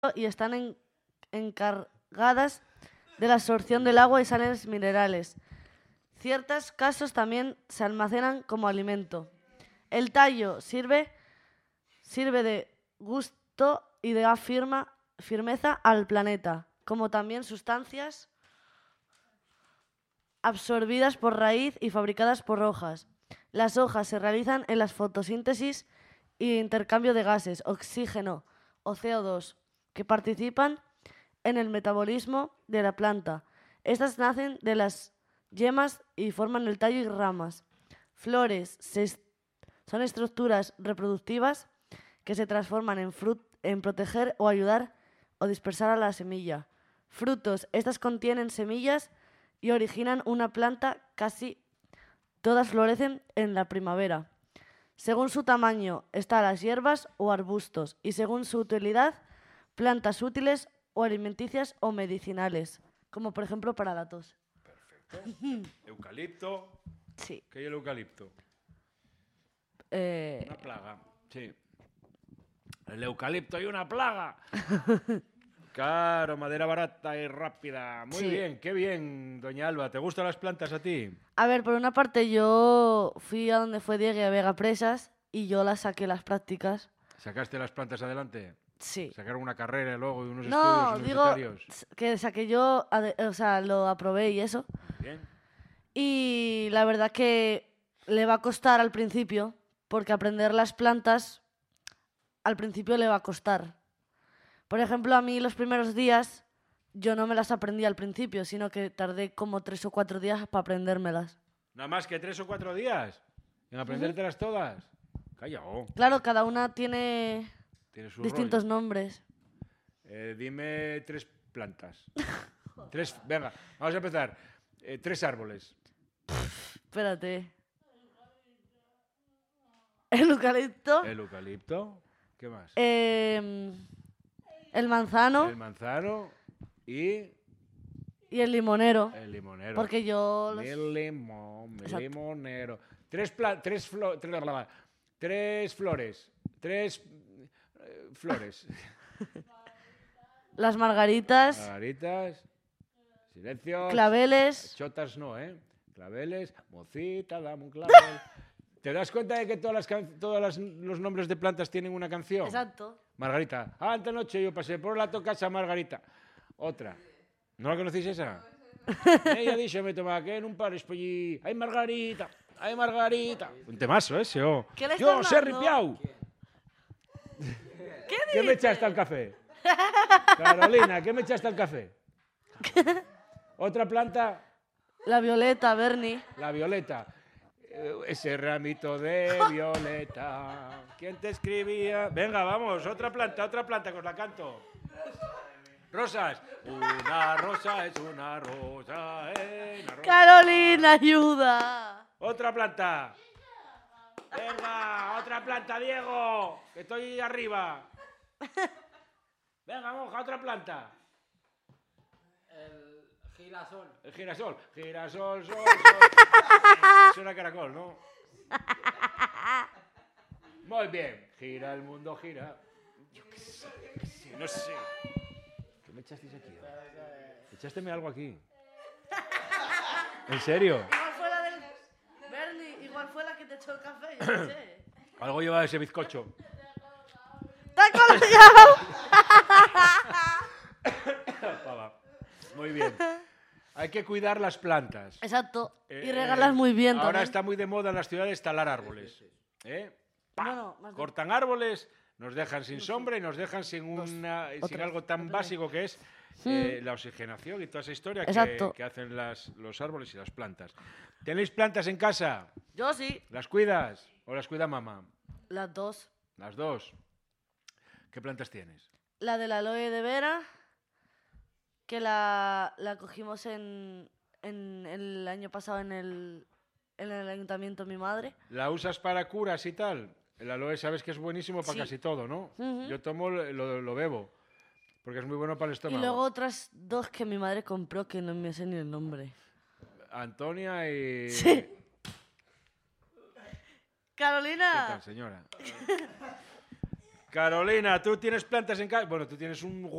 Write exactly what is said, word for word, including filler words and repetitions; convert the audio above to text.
y están en- encargadas de la absorción del agua y sales minerales. Ciertos casos también se almacenan como alimento. El tallo sirve, sirve de gusto y de firma, firmeza al planeta, como también sustancias absorbidas por raíz y fabricadas por hojas. Las hojas se realizan en la fotosíntesis y intercambio de gases, oxígeno o C O dos, que participan en el metabolismo de la planta. Estas nacen de las yemas y forman el tallo y ramas. Flores se est- son estructuras reproductivas que se transforman en, frut- en proteger o ayudar o dispersar a la semilla. Frutos, estas contienen semillas y originan una planta. Casi todas florecen en la primavera. Según su tamaño están las hierbas o arbustos y según su utilidad, plantas útiles o alimenticias o medicinales, como por ejemplo para la tos. Perfecto. Eucalipto. Sí. ¿Qué es el eucalipto? Eh, Una plaga, sí. El eucalipto hay una plaga. Claro, madera barata y rápida. Muy Sí. bien, qué bien, doña Alba. ¿Te gustan las plantas a ti? a ver, por una parte yo fui a donde fue Diego y a Vega Presas y yo las saqué las prácticas. ¿Sacaste las plantas adelante? Sí. ¿Sacaron una carrera y luego y unos No, estudios digo universitarios? que saqué yo, ade- o sea, lo aprobé y eso. Muy bien. Y la verdad que le va a costar al principio, porque aprender las plantas al principio le va a costar. Por ejemplo, a mí los primeros días yo no me las aprendí al principio, sino que tardé como tres o cuatro días para aprendérmelas. ¿Nada más que tres o cuatro días en aprendértelas todas? Calla, oh, Claro, cada una tiene tiene su distintos rollo. nombres. Eh, dime tres plantas. tres, venga, vamos a empezar. Eh, tres árboles. Espérate. El eucalipto, El eucalipto. ¿Qué más? em, el manzano El manzano y y el limonero. el limonero. Porque yo los- Mi limón, mi Exacto. limonero. Tres, pla- tres, flo- tres, bla, bla, tres flores. Tres eh, flores. las margaritas, Margaritas. Silencio. claveles. Chotas no, ¿eh? Claveles. Mocita, dame un clavel. ¿Te das cuenta de que todas las can- todas las- los nombres de plantas tienen una canción? Exacto. Margarita. Ah, esta noche yo pasé por la tu casa, Margarita. Otra. ¿No la conocéis esa? Ella dice, me toma que en un par allí. ¡Ay, Margarita! ¡Ay, Margarita! Un temazo ese, oh. ¿Qué le Yo, estás Serri dando? Piau. ¿Qué ¿Qué me dices? echaste al café? Carolina, ¿qué me echaste al café? Otra planta, La violeta, Bernie. la violeta. Eh, Ese ramito de violeta. ¿Quién te escribía? Venga, vamos, otra planta, otra planta, que os la canto. Rosas. Una rosa es una rosa, eh, una rosa. Carolina, ayuda. Otra planta. Venga, otra planta, Diego, que estoy arriba. Venga, monja, otra planta. El girasol. El girasol. Girasol, sol, sol. Suena caracol, ¿no? Muy bien. Gira el mundo, gira. Yo qué sé, yo qué sé, no sé. ¿Qué me echasteis aquí? Echásteme algo aquí. ¿En serio? Igual fue la del... Bernie, igual fue la que te echó el café, yo no sé. Algo lleva ese bizcocho. ¡Te ha colgado! Pava. Muy bien. Hay que cuidar las plantas. Exacto. Y Eh, regarlas muy bien Ahora también. está muy de moda en las ciudades talar árboles. ¿Eh? ¡Pa! Bueno, más de- Cortan árboles, nos dejan sin sombra y nos dejan sin, una, sin otra, algo tan otra. básico que es eh, la oxigenación y toda esa historia que, Exacto. que hacen las, los árboles y las plantas. ¿Tenéis plantas en casa? Yo sí. ¿Las cuidas o las cuida mamá? Las dos. Las dos. ¿Qué plantas tienes? La de la aloe de vera, que la, la cogimos en, en el año pasado en el, en el ayuntamiento mi madre. ¿La usas para curas y tal? El aloe sabes que es buenísimo para Sí. casi todo, ¿no? Ujú. Yo tomo, lo, lo bebo, porque es muy bueno para el Y estómago. luego otras dos que mi madre compró que no me sé ni el nombre. Antonia y... Sí. ¿Qué Carolina. tal, señora? Carolina, ¿tú tienes plantas en casa? Bueno, tú tienes un